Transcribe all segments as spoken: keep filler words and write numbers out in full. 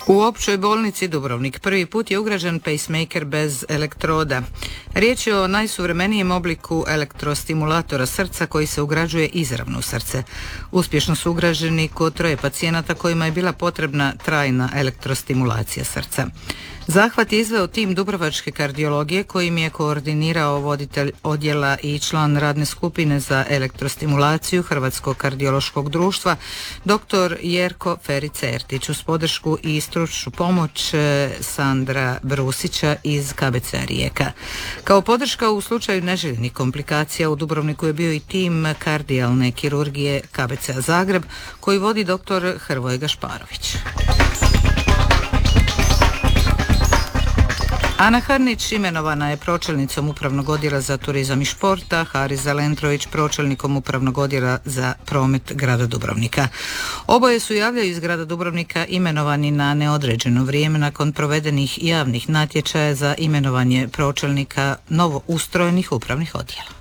U općoj bolnici Dubrovnik prvi put je ugrađen pacemaker bez elektroda. Riječ je o najsuvremenijem obliku elektrostimulatora srca koji se ugrađuje izravno u srce. Uspješno su ugrađeni kod troje pacijenata kojima je bila potrebna trajna elektrostimulacija srca. Zahvat je izveo tim dubrovačke kardiologije kojim je koordinirao voditelj odjela i član radne skupine za elektrostimulaciju Hrvatskog kardiološkog društva dr. Jerko Feri-Certić uz podršku i stručnu pomoć Sandra Brusića iz K B C-a Rijeka. Kao podrška u slučaju neželjenih komplikacija u Dubrovniku je bio i tim kardijalne kirurgije K B C-a Zagreb koji vodi dr. Hrvoje Gašparović. Ana Hrnić imenovana je pročelnicom Upravnog odjela za turizam i športa, Haris Zelentrović pročelnikom Upravnog odjela za promet grada Dubrovnika. Oboje su javljaju iz grada Dubrovnika imenovani na neodređeno vrijeme nakon provedenih javnih natječaja za imenovanje pročelnika novo ustrojenih upravnih odjela.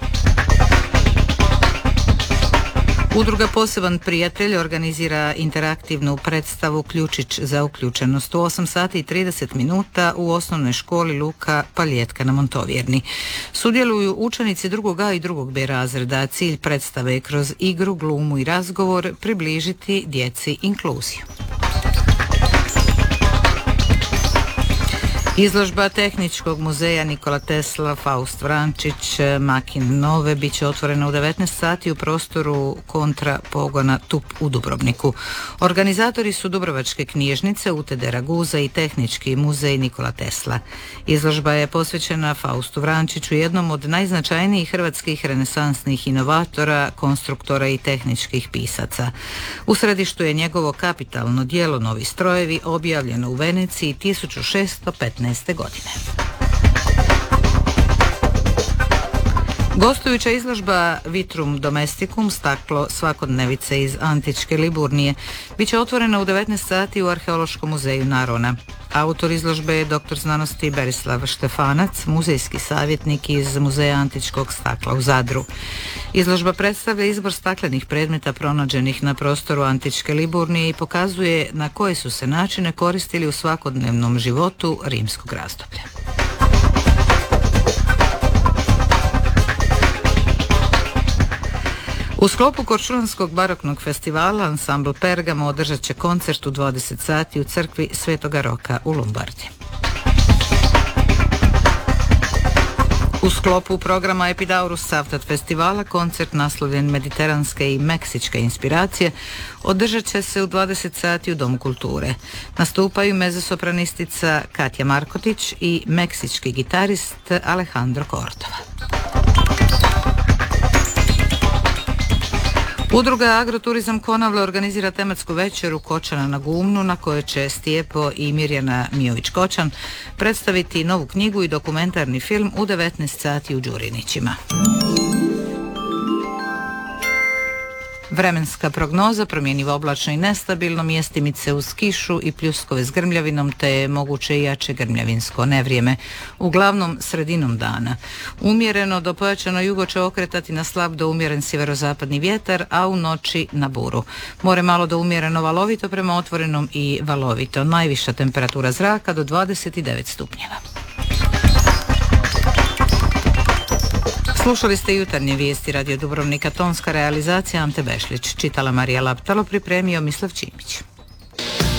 Udruga Poseban prijatelj organizira interaktivnu predstavu Ključić za uključenost u osam sati i trideset minuta u osnovnoj školi Luka Paljetka na Montovjerni. Sudjeluju učenici drugog A i drugog B razreda. Cilj predstave je kroz igru, glumu i razgovor približiti djeci inkluziju. Izložba Tehničkog muzeja Nikola Tesla, Faust Vrančić, Makin Nove bit će otvorena u devetnaest sati u prostoru kontra pogona Tup u Dubrovniku. Organizatori su Dubrovačke knjižnice, U T D Raguza i Tehnički muzej Nikola Tesla. Izložba je posvećena Faustu Vrančiću, jednom od najznačajnijih hrvatskih renesansnih inovatora, konstruktora i tehničkih pisaca. U središtu je njegovo kapitalno djelo Novi strojevi, objavljeno u Veneciji tisuću šesto petnaeste. godine. Gostujuća izložba Vitrum Domesticum, staklo svakodnevice iz antičke Liburnije, bit će otvorena u devetnaest sati u Arheološkom muzeju Narona. Autor izložbe je doktor znanosti Berislav Štefanac, muzejski savjetnik iz Muzeja antičkog stakla u Zadru. Izložba predstavlja izbor staklenih predmeta pronađenih na prostoru antičke Liburnije i pokazuje na koje su se načine koristili u svakodnevnom životu rimskog razdoblja. U sklopu Korčulanskog baroknog festivala ansambl Pergamo održat će koncert u dvadeset sati u crkvi Svetoga Roka u Lombardi. U sklopu programa Epidaurus Cavtat festivala koncert naslovljen Mediteranske i meksičke inspiracije održat će se u dvadeset sati u Domu kulture. Nastupaju mezosopranistica Katja Markotić i meksički gitarist Alejandro Cordova. Udruga Agroturizam Konavle organizira tematsku večeru Kočana na Gumnu na kojoj će Stijepo i Mirjana Mijović-Kočan predstaviti novu knjigu i dokumentarni film u devetnaest sati u Đurinićima. Vremenska prognoza promjenjivo oblačno i nestabilno, mjestimice uz kišu i pljuskove s grmljavinom te moguće i jače grmljavinsko nevrijeme. Uglavnom sredinom dana. Umjereno do pojačano jugo će okretati na slab do umjeren sjeverozapadni vjetar, a u noći na buru. More malo do umjereno valovito prema otvorenom i valovito. Najviša temperatura zraka do dvadeset devet stupnjeva. Slušali ste jutarnje vijesti Radio Dubrovnika, tonska realizacija Ante Bešlić, čitala Marija Laptalo, pripremio Mislav Čimić.